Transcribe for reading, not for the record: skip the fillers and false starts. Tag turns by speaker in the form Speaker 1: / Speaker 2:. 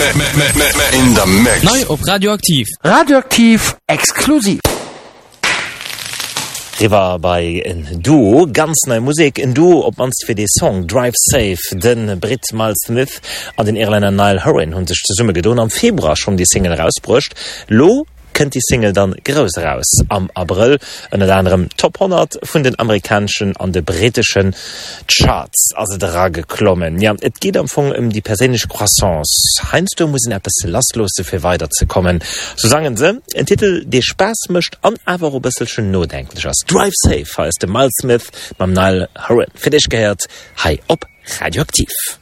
Speaker 1: In the mix.
Speaker 2: Neu op Radioaktiv.
Speaker 3: Radioaktiv exklusiv.
Speaker 4: Riwer bei en Duo, ganz neue Musik en Duo op manst fir de Song Drive Safe, den Brit Miles Smith an den Irländer Niall Horan hunn sech ze Summe gedon am Februar schon die Single rausbrucht. Lo kennt die Single dann groß raus am April an anderem Top 100 vun den amerikanischen an de britischen Charts also dra geklommen. Ja, et geht am Anfang die persönliche Croissance. Heinst du muss etwas lastlose für weiterzukommen. So sagen sie, ein Titel, der Spaß mischt an aber ein bisschen notdenklich ist. Drive Safe heißt der Miles Smith beim Niall Horan. Für dich gehört, hi op Radioaktiv.